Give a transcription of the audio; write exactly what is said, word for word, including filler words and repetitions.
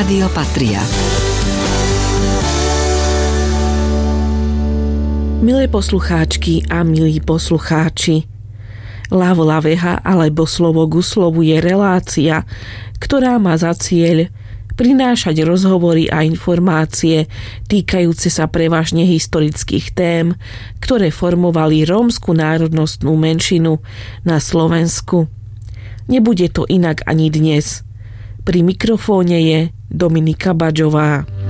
Rádio Patria. Milé poslucháčky a milí poslucháči, Lavo Laveha alebo Slovo ku slovu je relácia, ktorá má za cieľ prinášať rozhovory a informácie týkajúce sa prevažne historických tém, ktoré formovali rómsku národnostnú menšinu na Slovensku. Nebude to inak ani dnes. Pri mikrofóne je Dominika Baďová.